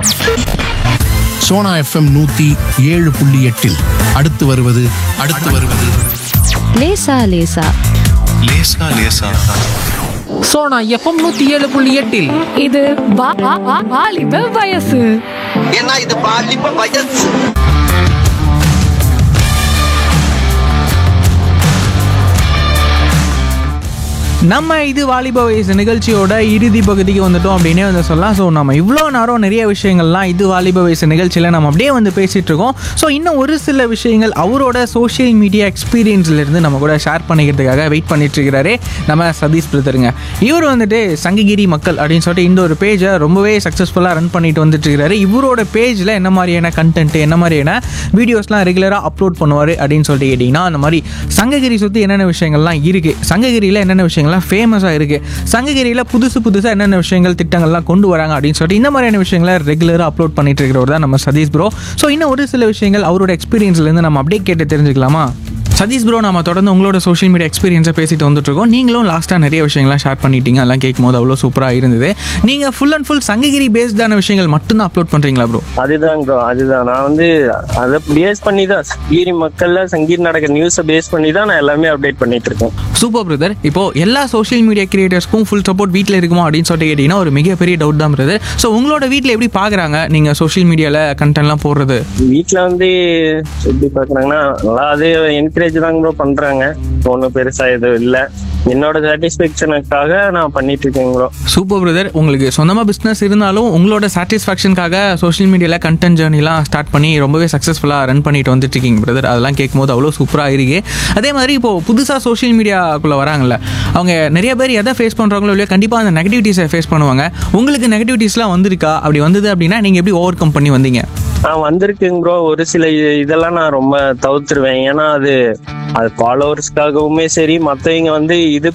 Sona FM 107.8 அடுத்து வருவது லேசா லேசா லேசா லேசா சோனா எஃப்எம் 107.8 இது வாலிப வயசு. ஏன்னா இது பாலிப்ப வயசு. நம்ம இது வாலிப வயசு நிகழ்ச்சியோட இறுதி பகுதிக்கு வந்துட்டோம் அப்படின்னே வந்து சொல்லலாம். ஸோ நம்ம இவ்வளோ நேரம் நிறைய விஷயங்கள்லாம் இது வாலிப வயசு நிகழ்ச்சியில் நம்ம அப்படியே வந்து பேசிகிட்டு இருக்கோம். ஸோ இன்னும் ஒரு சில விஷயங்கள் அவரோட சோஷியல் மீடியா எக்ஸ்பீரியன்ஸ்லேருந்து நம்ம கூட ஷேர் பண்ணிக்கிறதுக்காக வெயிட் பண்ணிட்டு இருக்கிறாரு நம்ம சதீஷ் பிரதருங்க. இவர் வந்துட்டு சங்ககிரி மக்கள் அப்படின்னு சொல்லிட்டு இந்த ஒரு பேஜை ரொம்பவே சக்ஸஸ்ஃபுல்லாக ரன் பண்ணிட்டு வந்துட்டு இருக்கிறாரு. இவரோட பேஜில் என்ன மாதிரியான கண்டென்ட், என்ன மாதிரியான வீடியோஸ்லாம் ரெகுலராக அப்லோட் பண்ணுவார் அப்படின்னு சொல்லிட்டு கேட்டிங்கன்னா, அந்த மாதிரி சங்ககிரி சுற்றி என்னென்ன விஷயங்கள்லாம் இருக்குது, சங்ககிரியில் என்னென்ன விஷயங்கள்லாம் ஃபேமஸாக இருக்குது, சங்ககிரியில் புதுசாக என்னென்ன விஷயங்கள் திட்டங்கள்லாம் கொண்டு வராங்க அப்படின்னு சொல்லிட்டு இந்த மாதிரியான விஷயங்களை ரெகுலராக அப்லோட் பண்ணிட்டு இருக்கிறவர் தான் நம்ம சதீஷ் ப்ரோ. ஸோ இன்னும் ஒரு சில விஷயங்கள் அவரோட எக்ஸ்பீரியன்ஸ்லேருந்து நம்ம அப்படியே கேட்டு தெரிஞ்சுக்கலாமா? சதீஷ் ப்ரோ, நம்ம தொடர்ந்து உங்களோட சோஷியல் மீடியா எக்ஸ்பீரியன்ஸை பேசிட்டு வந்துட்டுருக்கோம். நீங்களும் லாஸ்ட்டாக நிறைய விஷயங்கள்லாம் ஷேர் பண்ணிட்டீங்க. அதெல்லாம் கேட்கும்போது அவ்வளோ சூப்பராக இருந்தது. நீங்கள் ஃபுல் அண்ட் ஃபுல் சங்ககிரி பேஸ்டான விஷயங்கள் மட்டும்தான் அப்லோட் பண்ணுறீங்களா ப்ரோ? அதுதான் ப்ரோ, அதுதான். நான் வந்து அதை பேஸ் பண்ணி தான் சங்ககிரி மக்கள்ல சங்ககிரி நடக்கிற நியூஸை பேஸ் பண்ணி தான் நான் எல்லாமே அப்டேட் பண்ணிட்டு இருக்கேன். Super brother. இப்போ எல்லா சோஷியல் மீடியா கிரியேட்டர்ஸ்க்கும் ஃபுல் சப்போர்ட் வீட்டில் இருக்குமா அப்படின்னு சொல்லிட்டு கேட்டிங்கன்னா ஒரு மிகப்பெரிய டவுட் தான் பிரதர். ஸோ உங்களோட வீட்டில் எப்படி பார்க்குறாங்க நீங்கள் சோஷியல் மீடியாவில் கண்டென்ட்லாம் போடுறது? வீட்டில் வந்து எப்படி பார்க்குறாங்கன்னா நல்லா அது என்கரேஜ் தான் ப்ரோ பண்றாங்க. ஒன்றும் பெருசா எதுவும் இல்லை, என்னோட சாட்டிஸ்ஃபேக்ஷனுக்காக நான் பண்ணிட்டு இருக்கேன் ப்ரோ. Super brother. உங்களுக்கு சொந்தமாக பிஸ்னஸ் இருந்தாலும் உங்களோட சாட்டிஸ்ஃபேக்ஷனுக்காக சோஷியல் மீடியாவில் கண்டென்ட் ஜேர்னிலாம் ஸ்டார்ட் பண்ணி ரொம்பவே சக்ஸஸ்ஃபுல்லாக ரன் பண்ணிட்டு வந்துட்டு இருக்கீங்க பிரதர். அதெல்லாம் கேட்கும்போது அவ்வளோ சூப்பராக இருக்கு. அதே மாதிரி இப்போது புதுசாக சோஷியல் மீடியாக்குள்ளே வராங்கல்ல, அவங்க நிறைய பேர் எதை ஃபேஸ் பண்ணுறாங்களோ இல்லையோ கண்டிப்பாக அந்த நெகட்டிவிட்டிஸை ஃபேஸ் பண்ணுவாங்க. உங்களுக்கு நெகட்டிவிட்டிஸ்லாம் வந்திருக்கா? அப்படி வந்தது அப்படின்னா நீங்கள் எப்படி ஓவர் கம் பண்ணி வந்தீங்க? வந்திருக்குங்க ப்ரோ. ஒரு சில இதெல்லாம் நான் ரொம்ப தவிர்த்துருவேன். ஏன்னா அது ஃபாலோவர்ஸ்க்காகவுமே சரி, மற்றவங்க வந்து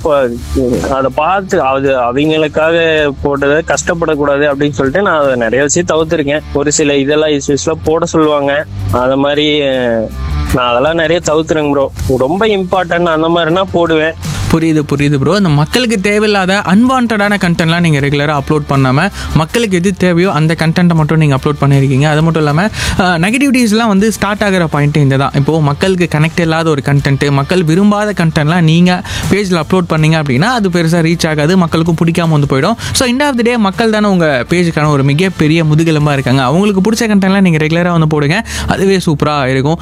அதை பார்த்து அவங்களுக்காக போட்டதை கஷ்டப்படக்கூடாது அப்படின்னு சொல்லிட்டு நான் அதை நிறைய விஷயம் தவிர்த்துருக்கேன். ஒரு சில இதெல்லாம் இஷ்யூஸ்லாம் போட சொல்லுவாங்க, அந்த மாதிரி நான் அதெல்லாம் நிறைய தவிர்த்துறேங்க ப்ரோ. ரொம்ப இம்பார்ட்டன்ட் அந்த மாதிரினா போடுவேன். புரியுது ப்ரோ. இந்த மக்களுக்கு தேவையில்லாத அன்வான்டான கண்டென்ட்லாம் நீங்கள் ரெகுலராக அப்லோட் பண்ணாமல் மக்களுக்கு எது தேவையோ அந்த கண்டென்ட்டை மட்டும் நீங்கள் அப்லோட் பண்ணியிருக்கீங்க. அது மட்டும் இல்லாமல் நெகட்டிவிட்டிஸ்லாம் வந்து ஸ்டார்ட் ஆகிற பாயிண்ட்டு இந்த தான். இப்போது மக்களுக்கு கனெக்ட் இல்லாத ஒரு கண்டென்ட்டு, மக்கள் விரும்பாத கண்டென்ட்லாம் நீங்கள் பேஜில் அப்லோட் பண்ணீங்க அப்படின்னா அது பெருசாக ரீச் ஆகாது, மக்களுக்கும் பிடிக்காம வந்து போயிடும். ஸோ எண்ட் ஆஃப் தி டே மக்கள் தானே உங்கள் பேஜுக்கான ஒரு மிகப்பெரிய முதுகெலும்பாக இருக்காங்க. அவங்களுக்கு பிடிச்ச கண்டென்ட்லாம் நீங்கள் ரெகுலராக வந்து போடுங்க, அதுவே சூப்பராக இருக்கும்.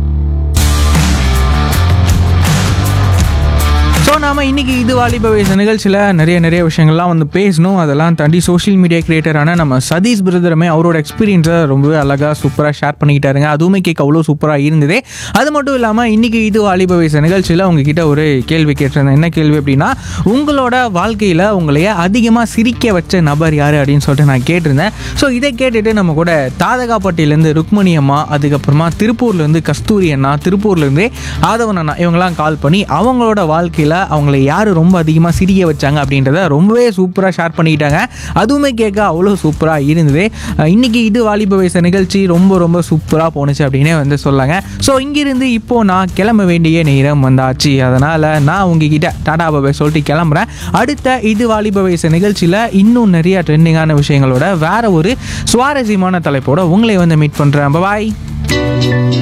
ஸோ நாம் இன்றைக்கி இது வாலிப வயசு நிகழ்ச்சியில் நிறைய விஷயங்கள்லாம் வந்து பேசணும். அதெல்லாம் தாண்டி சோஷியல் மீடியா கிரியேட்டரான நம்ம சதீஷ் பிரதருமே அவரோட எக்ஸ்பீரியன்ஸை ரொம்பவே அழகாக சூப்பராக ஷேர் பண்ணிக்கிட்டாருங்க. அதுவுமே கேட்க அவ்வளோ சூப்பராக இருந்தது. அது மட்டும் இல்லாமல் இன்றைக்கி இது வாலிப வயசு நிகழ்ச்சியில் உங்ககிட்ட ஒரு கேள்வி கேட்டிருந்தேன். என்ன கேள்வி அப்படின்னா, உங்களோட வாழ்க்கையில் உங்களைய அதிகமாக சிரிக்க வச்ச நபர் யார் அப்படின்னு சொல்லிட்டு நான் கேட்டிருந்தேன். ஸோ இதை கேட்டுட்டு நம்ம கூட தாதகாப்பட்டியிலேருந்து ருக்மணி அம்மா, அதுக்கப்புறமா திருப்பூர்லேருந்து கஸ்தூரி அண்ணா, திருப்பூர்லேருந்து ஆதவன் அண்ணா, இவங்கெல்லாம் கால் பண்ணி அவங்களோட வாழ்க்கையில் அவங்களை யார் ரொம்ப அதிகமாக சிரிக்க வச்சாங்க அப்படின்றத ரொம்பவே சூப்பராக ஷேர் பண்ணிக்கிட்டாங்க. அதுவுமே கேட்க அவ்வளோ சூப்பராக இருந்தது. இன்றைக்கி இது வாலிப வயசு நிகழ்ச்சி ரொம்ப சூப்பராக போணுச்சு அப்படின்னே வந்து சொல்லாங்க. ஸோ இங்கிருந்து இப்போது நான் கிளம்ப வேண்டிய நேரம் வந்தாச்சு. அதனால் நான் உங்ககிட்ட டாடா பாபாய் சொல்லிட்டு கிளம்புறேன். அடுத்த இது வாலிப வயசு நிகழ்ச்சியில் இன்னும் நிறைய ட்ரெண்டிங்கான விஷயங்களோட வேற ஒரு சுவாரஸ்யமான தலைப்போட உங்களை வந்து மீட் பண்ணுறேன். பாய்.